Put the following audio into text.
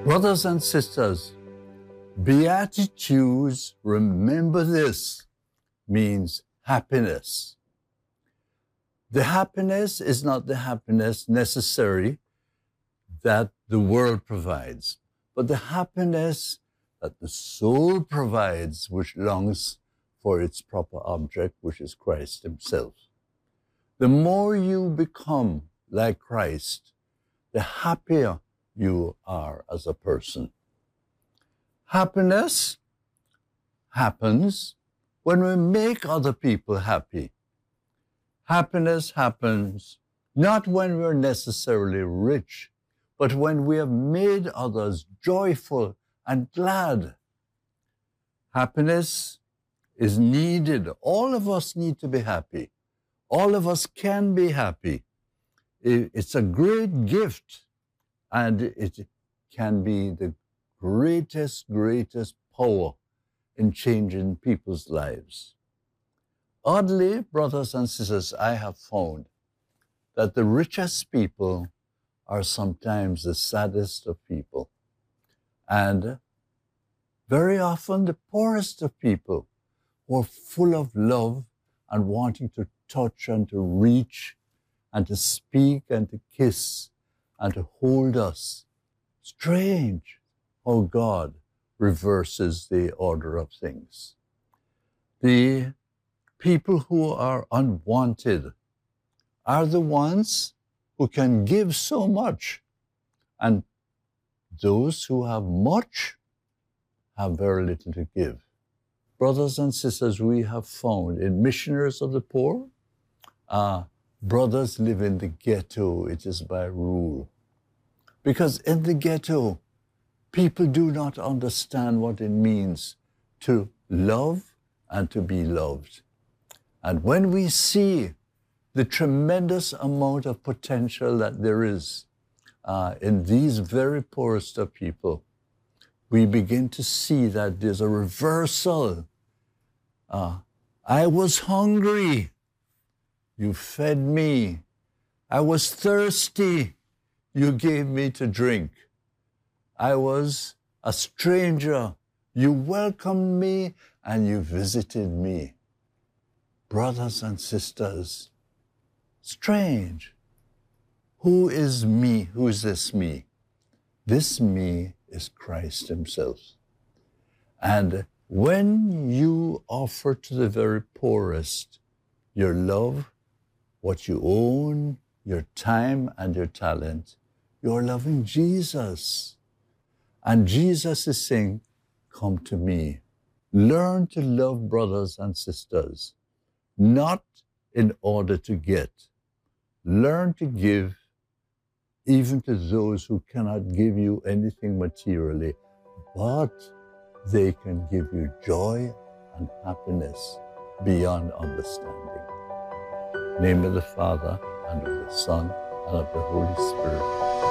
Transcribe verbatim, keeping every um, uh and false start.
Brothers and sisters, Beatitudes, remember this, means happiness. The happiness is not the happiness necessary that the world provides, but the happiness that the soul provides, which longs for its proper object, which is Christ himself. The more you become like Christ, the happier you are as a person. Happiness happens when we make other people happy. Happiness happens not when we're necessarily rich, but when we have made others joyful and glad. Happiness is needed. All of us need to be happy. All of us can be happy. It's a great gift, and it can be the greatest, greatest power in changing people's lives. Oddly, brothers and sisters, I have found that the richest people are sometimes the saddest of people. And very often the poorest of people who are full of love and wanting to touch and to reach and to speak and to kiss and to hold us. Strange how God reverses the order of things. The people who are unwanted are the ones who can give so much, and those who have much have very little to give. Brothers and sisters, we have found in Missionaries of the Poor, uh, brothers live in the ghetto. It is by rule. Because in the ghetto, people do not understand what it means to love and to be loved. And when we see the tremendous amount of potential that there is uh, in these very poorest of people, we begin to see that there's a reversal. Uh, I was hungry, you fed me. I was thirsty, you gave me to drink. I was a stranger, you welcomed me and you visited me. Brothers and sisters, strange. Who is me? Who is this me? This me is Christ himself. And when you offer to the very poorest your love, what you own, your time and your talent, you're loving Jesus. And Jesus is saying, come to me. Learn to love brothers and sisters, not in order to get. Learn to give even to those who cannot give you anything materially, but they can give you joy and happiness beyond understanding. In the name of the Father, and of the Son, and of the Holy Spirit.